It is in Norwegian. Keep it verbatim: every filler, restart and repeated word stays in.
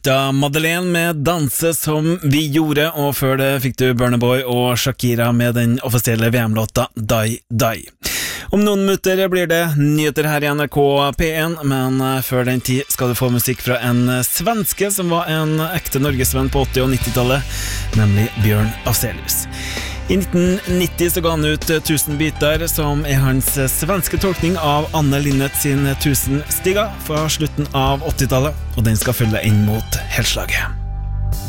Da Madeleine med Danse som vi gjorde, og før det fikk du Burna Boy og Shakira med den offisielle V M-låta Die Die. Om noen minutter blir det nyheter her i N R K P én, men før den tid skal du få musikk fra en svenske som var en ekte norgesvenn på åtti- og nittitallet, nemlig Bjørn Afzelius. I nitten nitti så ga han ut tusen biter, som er hans svenske tolkning av Anne Linnet sin tusen stiger fra slutten av åttitallet, og den skal følge inn mot helslaget.